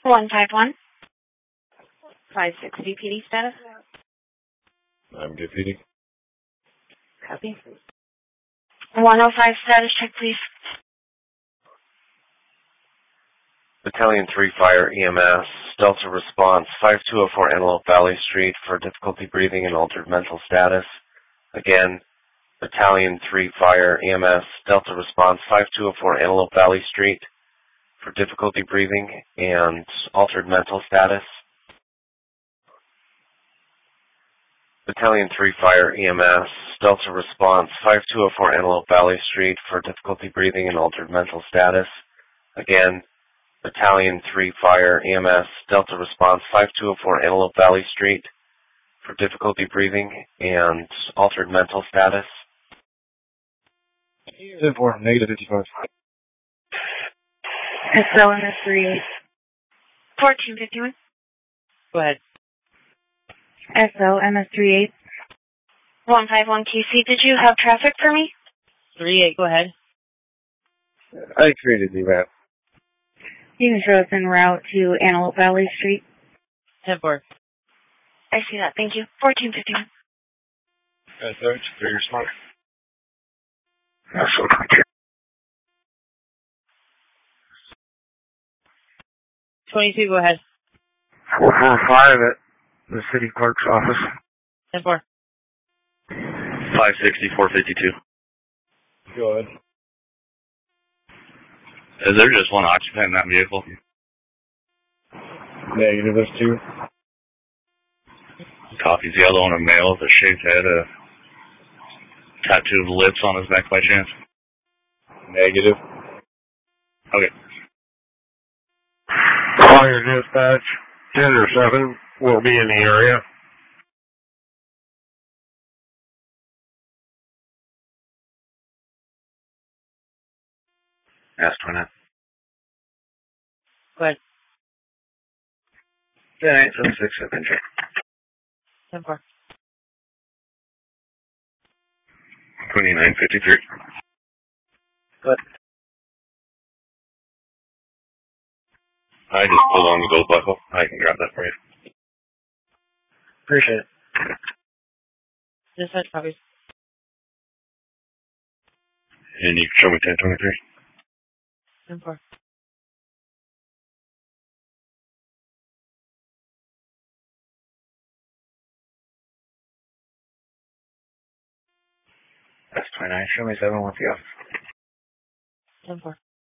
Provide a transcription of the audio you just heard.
151. 560 PD status. I'm good, PD. Copy. 105 status check, please. Battalion 3 Fire EMS, Delta Response, 5204 Antelope Valley Street for difficulty breathing and altered mental status. Again, Battalion 3 Fire EMS, Delta Response, 5204 Antelope Valley Street for difficulty breathing and altered mental status. Battalion 3 Fire EMS, Delta Response, 5204 Antelope Valley Street for difficulty breathing and altered mental status. Again, Battalion 3 Fire EMS, Delta Response, 5204 Antelope Valley Street for difficulty breathing and altered mental status. -4, -55. SLMS 38. 1451. Go ahead. SLMS 38. 151 QC, did you have traffic for me? 38, go ahead. I created the map. You can show us en route to Antelope Valley Street. 10-4. I see that, thank you. 1451. Search for your smart. 22, go ahead. 445 at the city clerk's office. 10-4. 560, 452. Go ahead. Is there just one occupant in that vehicle? Negative, there's 2. Copies. The other one, a male with a shaved head, a tattoo of lips on his neck by chance? Negative. Okay. Fire dispatch, 10 or 7 will be in the area. Ask 29. Go ahead. 876 infantry. 10-4. 2953. Good. I just pulled on the gold buckle. I can grab that for you. Appreciate it. Dispatch copies. And you can show me 1023. 10-4. That's 29. Show me 7 with the office. 10-4.